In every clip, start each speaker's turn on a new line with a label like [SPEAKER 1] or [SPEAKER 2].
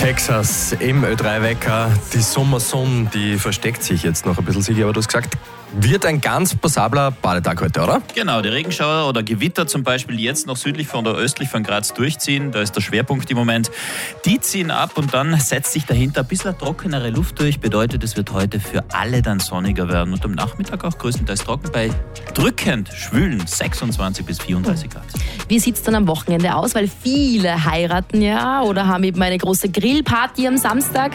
[SPEAKER 1] Texas im Ö3-Wecker. Die Sommersonne, die versteckt sich jetzt noch ein bisschen sicher, aber du hast gesagt, wird ein ganz passabler Badetag heute, oder?
[SPEAKER 2] Genau, die Regenschauer oder Gewitter zum Beispiel jetzt noch südlich von oder östlich von Graz durchziehen, da ist der Schwerpunkt im Moment. Die ziehen ab und dann setzt sich dahinter ein bisschen trockenere Luft durch, bedeutet, es wird heute für alle dann sonniger werden und am Nachmittag auch größtenteils trocken bei drückend schwülen 26 bis 34 Grad.
[SPEAKER 3] Wie sieht es dann am Wochenende aus? Weil viele heiraten ja oder haben eben eine große Grillparty am Samstag.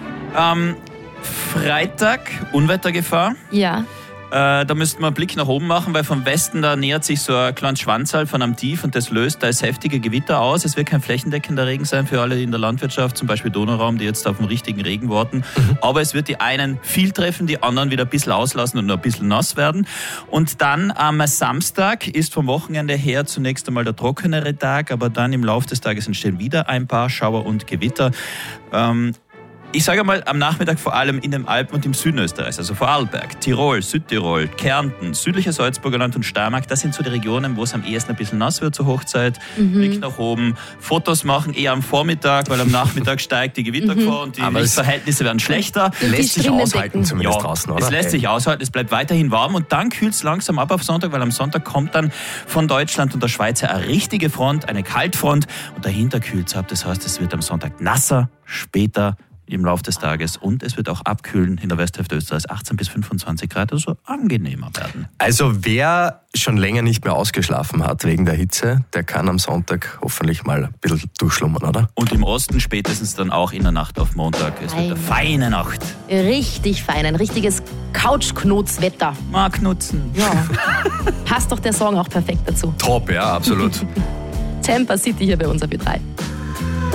[SPEAKER 2] Freitag, Unwettergefahr.
[SPEAKER 3] Ja.
[SPEAKER 2] Da müssten wir einen Blick nach oben machen, weil vom Westen da nähert sich so ein kleines Schwanzal von einem Tief und das löst da ist heftige Gewitter aus. Es wird kein flächendeckender Regen sein für alle in der Landwirtschaft, zum Beispiel Donauraum, die jetzt auf den richtigen Regen warten. Aber es wird die einen viel treffen, die anderen wieder ein bisschen auslassen und noch ein bisschen nass werden. Und dann am Samstag ist vom Wochenende her zunächst einmal der trockenere Tag, aber dann im Laufe des Tages entstehen wieder ein paar Schauer und Gewitter. Ich sage mal, am Nachmittag vor allem in den Alpen und im Süden Österreichs, also Vorarlberg, Tirol, Südtirol, Kärnten, südliches Salzburger Land und Steiermark, das sind so die Regionen, wo es am ehesten ein bisschen nass wird zur Hochzeit. Blick nach oben, Fotos machen eher am Vormittag, weil am Nachmittag steigt die Gewittergefahr und die Lichtverhältnisse werden schlechter.
[SPEAKER 1] Lässt sich aushalten zumindest draußen, oder?
[SPEAKER 2] Es lässt sich aushalten, es bleibt weiterhin warm und dann kühlt es langsam ab auf Sonntag, weil am Sonntag kommt dann von Deutschland und der Schweiz eine richtige Front, eine Kaltfront und dahinter kühlt es ab. Das heißt, es wird am Sonntag nasser, später im Laufe des Tages und es wird auch abkühlen in der Westhälfte Österreichs 18 bis 25 Grad, also angenehmer werden.
[SPEAKER 1] Also wer schon länger nicht mehr ausgeschlafen hat wegen der Hitze, der kann am Sonntag hoffentlich mal ein bisschen durchschlummern, oder?
[SPEAKER 2] Und im Osten spätestens dann auch in der Nacht auf Montag. Es wird eine feine Nacht.
[SPEAKER 3] Richtig fein, ein richtiges Couchknotswetter.
[SPEAKER 2] Mag nutzen.
[SPEAKER 3] Ja. Passt doch der Song auch perfekt dazu.
[SPEAKER 1] Top, ja, absolut.
[SPEAKER 3] Temper City hier bei uns auf Ö3.